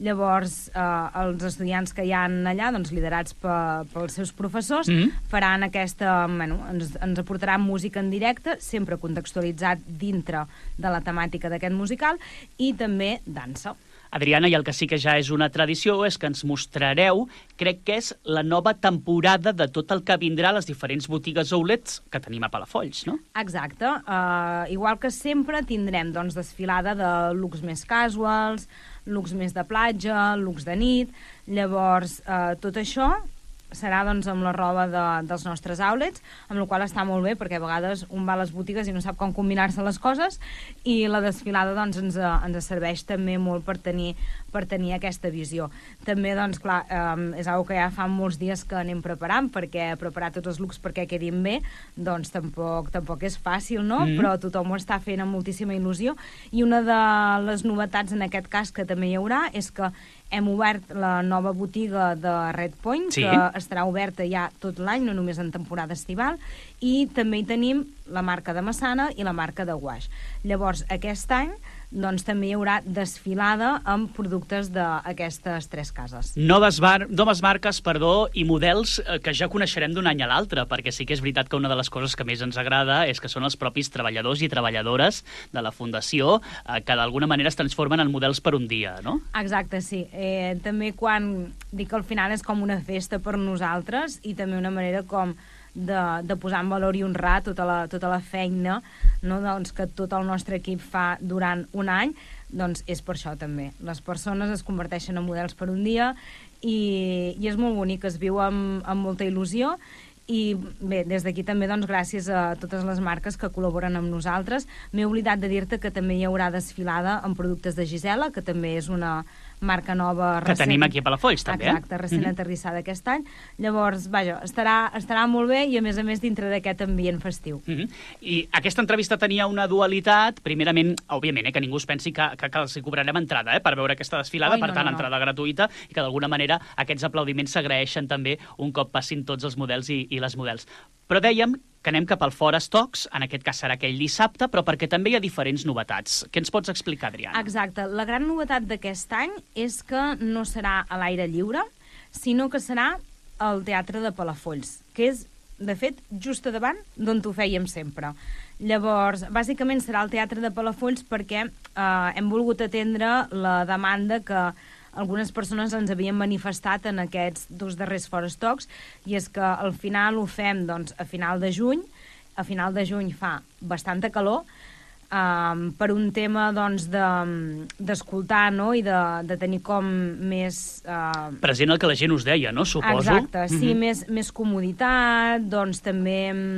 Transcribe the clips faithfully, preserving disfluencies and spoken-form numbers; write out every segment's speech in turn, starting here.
Llavors, eh, els estudiants que hi ha allà, doncs, liderats pe, pels seus professors, mm-hmm. faran aquesta... Bueno, ens, ens aportaran música en directe, sempre contextualitzat dintre de la temàtica d'aquest musical, i també dansa. Adriana, i el que sí que ja és una tradició és que ens mostrareu, crec que és la nova temporada de tot el que vindrà a les diferents botigues outlets que tenim a Palafolls, no? Exacte. Uh, igual que sempre tindrem, doncs, desfilada de looks més casuals, looks més de platja, looks de nit. Llavors, uh, tot això serà, doncs, amb la roba de, dels nostres outlets, amb la qual està molt bé, perquè a vegades un va a les botigues i no sap com combinar-se les coses, i la desfilada, doncs, ens, ens serveix també molt per tenir, per tenir aquesta visió. També, doncs, clar, eh, és una que ja fa molts dies que anem preparant, perquè preparar tots els looks perquè quedin bé, doncs tampoc, tampoc és fàcil, no? Mm. Però tothom ho està fent amb moltíssima il·lusió, i una de les novetats en aquest cas que també hi haurà és que hem obert la nova botiga de Red Point, sí. que estarà oberta ja tot l'any, no només en temporada estival, i també hi tenim la marca de Massana i la marca de Guaix. Llavors, aquest any, doncs també hi haurà desfilada amb productes d'aquestes tres cases. Noves, bar noves marques, perdó, i models que ja coneixerem d'un any a l'altre, perquè sí que és veritat que una de les coses que més ens agrada és que són els propis treballadors i treballadores de la Fundació eh, que d'alguna manera es transformen en models per un dia, no? Exacte, sí. Eh, també quan dic que al final és com una festa per nosaltres i també una manera com de, de posar en valor i honrar tota la, tota la feina, no? Doncs, que tot el nostre equip fa durant un any, doncs és per això també. Les persones es converteixen en models per un dia i, i és molt bonic, es viu amb, amb molta il·lusió. I bé, des d'aquí també, doncs, gràcies a totes les marques que col·laboren amb nosaltres. M'he oblidat de dir-te que també hi haurà desfilada amb productes de Gisela, que també és una marca nova recent. Que tenim aquí a Palafolls, també. Exacte, recent mm-hmm. aterrissada aquest any. Llavors, vaja, estarà, estarà molt bé i, a més a més, dintre d'aquest ambient festiu. Mm-hmm. I aquesta entrevista tenia una dualitat. Primerament, òbviament, eh, que ningú es pensi que, que, que els hi cobrarem entrada eh, per veure aquesta desfilada, Oi, per no, tant, no, no. entrada gratuïta, i que d'alguna manera aquests aplaudiments s'agraeixen també un cop passin tots els models i, i les models. Però dèiem que anem cap al Forest Talks, en aquest cas serà aquell dissabte, però perquè també hi ha diferents novetats. Què ens pots explicar, Adriana? Exacte. La gran novetat d'aquest any és que no serà a l'aire lliure, sinó que serà al Teatre de Palafolls, que és, de fet, just a davant d'on ho fèiem sempre. Llavors, bàsicament serà al Teatre de Palafolls perquè eh, hem volgut atendre la demanda que algunes persones ens havien manifestat en aquests dos darrers Forest Talks, i és que al final ho fem, doncs, a final de juny. A final de juny fa bastanta calor, um, per un tema, doncs, d'escoltar, de, no?, i de, de tenir com més... Uh... Present el que la gent us deia, no?, suposo. Exacte, sí, mm-hmm. més, més comoditat, doncs també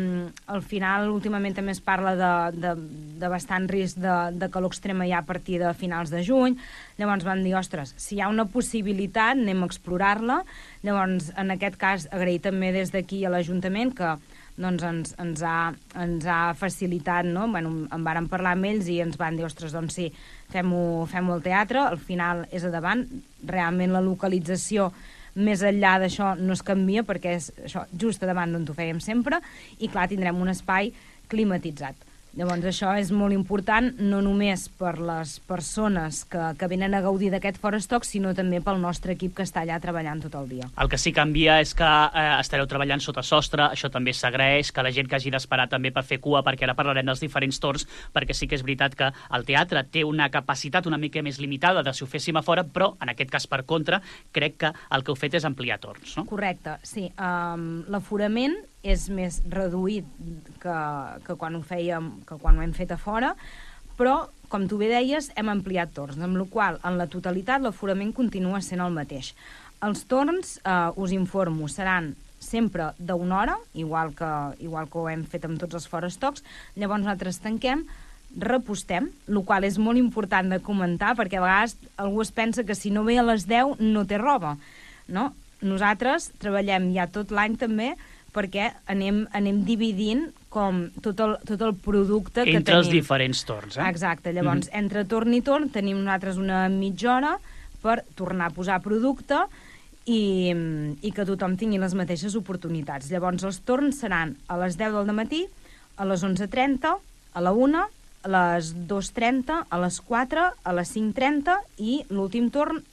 al final últimament també es parla de, de, de bastant risc de, de calor extrema ja a partir de finals de juny. Llavors vam dir, ostres, si hi ha una possibilitat, anem a explorar-la. Llavors, en aquest cas, agrair també des d'aquí a l'Ajuntament que doncs ens, ens, ha, ens ha facilitat, no? Bueno, en vàrem parlar amb ells i ens van dir, ostres, doncs sí, fem-ho fem-ho al teatre, al final és a davant, realment la localització més enllà d'això no es canvia perquè és això, just a davant d'on ho fèiem sempre, i clar, tindrem un espai climatitzat. Llavors això és molt important, no només per les persones que, que venen a gaudir d'aquest Forest Talks, sinó també pel nostre equip que està allà treballant tot el dia. El que sí que canvia és que eh, estareu treballant sota sostre, això també s'agraeix, que la gent que hagi d'esperar també per fer cua, perquè ara parlarem dels diferents torns, perquè sí que és veritat que el teatre té una capacitat una mica més limitada de si ho féssim a fora, però en aquest cas per contra, crec que el que heu fet és ampliar torns, no? Correcte, sí. Um, l'aforament és més reduït que, que, quan ho fèiem, que quan ho hem fet a fora, però, com tu bé deies, hem ampliat torns, amb la qual en la totalitat l'aforament continua sent el mateix. Els torns, eh, us informo, seran sempre d'una hora, igual que, igual que ho hem fet amb tots els Forest Talks. Llavors nosaltres tanquem, repostem, el qual és molt important de comentar, perquè a vegades algú es pensa que si no ve a les deu no té roba, no? Nosaltres treballem ja tot l'any també perquè anem, anem dividint com tot el, tot el producte que tenim. Entre els diferents torns, eh? Exacte. Llavors, mm-hmm. entre torn i torn tenim nosaltres una mitja hora per tornar a posar producte i, i que tothom tingui les mateixes oportunitats. Llavors, els torns seran a les deu del matí, a les onze trenta, a la una, a les dos trenta, a les quatre, a les cinc trenta i l'últim torn